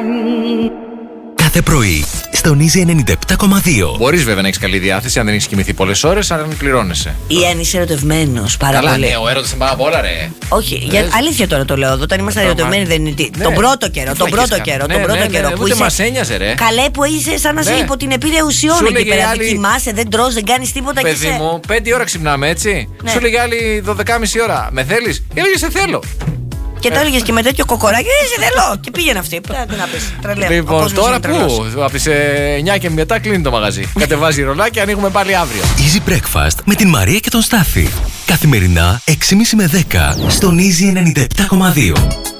Κάθε πρωί στον Easy 97,2. Μπορείς βέβαια να έχεις καλή διάθεση αν δεν έχεις κοιμηθεί πολλές ώρες, αν πληρώνεσαι. Ή αν είσαι ερωτευμένος πάρα Καλά, πολύ. ναι, ο έρωτας είναι πάρα πολλά, ρε. Όχι, αλήθεια τώρα το λέω. Όταν είμαστε ερωτευμένοι δεν είναι. Ναι. Τον πρώτο καιρό. Τον πρώτο καιρό που ούτε είσαι. μας ένοιαζε, ρε. Καλέ που είσαι σαν να είσαι Ναι. υπό την επίρρεια ουσιών Σου εκεί λέγε πέρα. άλλη- Δεν κοιμάσαι, δεν τρως, δεν κάνεις τίποτα και Παιδί μου, 5 ώρα ξυπνάμε, έτσι. Ναι. Σου λέγε άλλη 12,5 ώρα. Με θέλεις? Έλεγε σε θέλω. Και το έλεγες και με τέτοιο κοκοράκι. Σε θέλω. Και πήγαινε αυτή. Τι να πεις. Τρελαίο. Ο Λοιπόν, κόσμος τώρα είναι τρελός. πού? Από τις 9 και μετά κλείνει το μαγαζί. Κατεβάζει ρολάκι, ανοίγουμε πάλι αύριο. Easy Breakfast με την Μαρία και τον Στάφη. Καθημερινά 6.30 με 10 στον Easy 97,2.